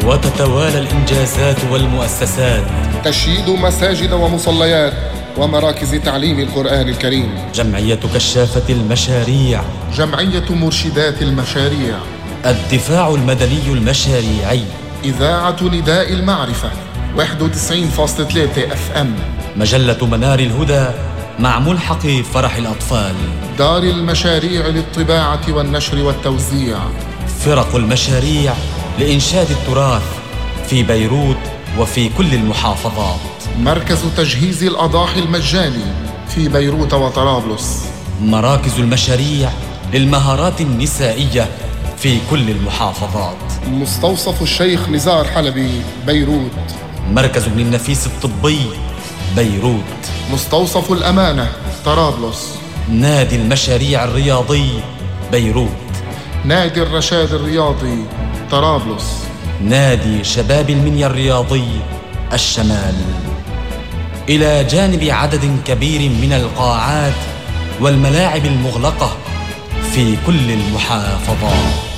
وتتوالى الإنجازات والمؤسسات. تشييد مساجد ومصليات ومراكز تعليم القرآن الكريم. جمعية كشافة المشاريع. جمعية مرشدات المشاريع. الدفاع المدني المشاريعي. إذاعة نداء المعرفة 91.3 FM. مجلة منار الهدى مع ملحق فرح الأطفال. دار المشاريع للطباعة والنشر والتوزيع. فرق المشاريع لإنشاد التراث في بيروت وفي كل المحافظات. مركز تجهيز الأضاحي المجاني في بيروت وطرابلس. مراكز المشاريع للمهارات النسائية في كل المحافظات. مستوصف الشيخ نزار حلبي بيروت. مركز ابن النفيس الطبي بيروت. مستوصف الأمانة طرابلس. نادي المشاريع الرياضي بيروت. نادي الرشاد الرياضي طرابلس. نادي شباب المنيا الرياضي الشمال. إلى جانب عدد كبير من القاعات والملاعب المغلقة في كل المحافظات.